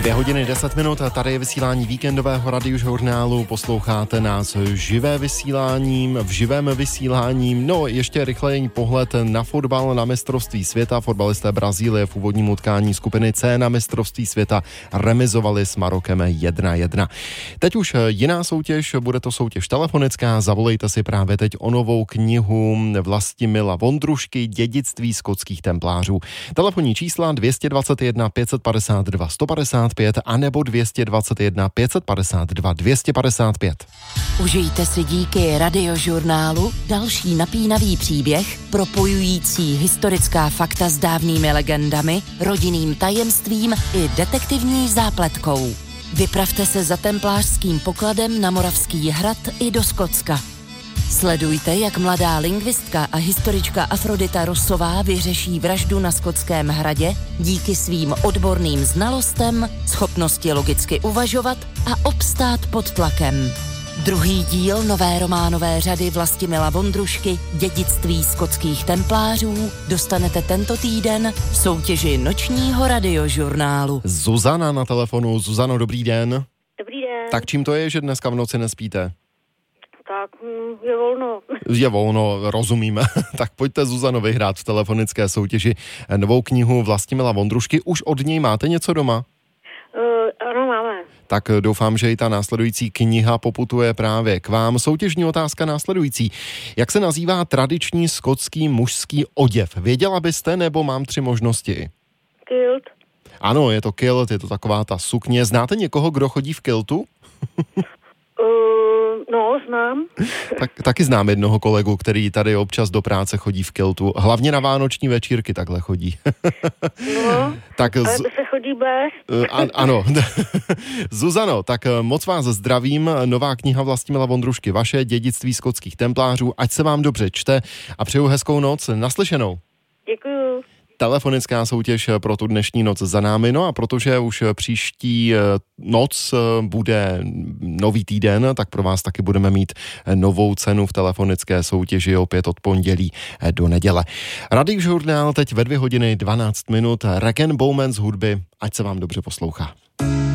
2:10 a tady je vysílání víkendového radiožurnálu. Posloucháte nás v živém vysíláním. No, ještě rychleji pohled na fotbal, na mistrovství světa. Fotbalisté Brazílie v úvodním utkání skupiny C na mistrovství světa remizovali s Marokem 1-1. Teď už jiná soutěž, bude to soutěž telefonická. Zavolejte si právě teď o novou knihu Vlastimila Vondrušky Dědictví skotských templářů. Telefonní čísla 221 552 155 a nebo 221 552 255. Užijte si díky radiožurnálu další napínavý příběh, propojující historická fakta s dávnými legendami, rodinným tajemstvím i detektivní zápletkou. Vypravte se za templářským pokladem na Moravský hrad i do Skotska. Sledujte, jak mladá lingvistka a historička Afrodita Rossová vyřeší vraždu na Skotském hradě díky svým odborným znalostem, schopnosti logicky uvažovat a obstát pod tlakem. Druhý díl nové románové řady Vlastimila Vondrušky Dědictví skotských templářů dostanete tento týden v soutěži nočního radiožurnálu. Zuzana na telefonu. Zuzano, dobrý den. Dobrý den. Tak čím to je, že dneska v noci nespíte? Tak je volno. Je volno, rozumíme. Tak pojďte, Zuzano, vyhrát v telefonické soutěži novou knihu Vlastimila Vondrušky. Už od něj máte něco doma? Ano, máme. Tak doufám, že i ta následující kniha poputuje právě k vám. Soutěžní otázka následující. Jak se nazývá tradiční skotský mužský oděv? Věděla byste, nebo mám 3 možnosti? Kilt. Ano, je to kilt, je to taková ta sukně. Znáte někoho, kdo chodí v kiltu? No, znám. Taky znám jednoho kolegu, který tady občas do práce chodí v kiltu. Hlavně na vánoční večírky takhle chodí. No, tak ale to se chodí bez. Ano. Zuzano, tak moc vás zdravím. Nová kniha Vlastimila Vondrušky, vaše Dědictví skotských templářů. Ať se vám dobře čte a přeju hezkou noc. Naslyšenou. Děkuju. Telefonická soutěž pro tu dnešní noc za námi, no a protože už příští noc bude nový týden, tak pro vás taky budeme mít novou cenu v telefonické soutěži opět od pondělí do neděle. Radiožurnál teď ve 2:12, Rag & Bowman z hudby, ať se vám dobře poslouchá.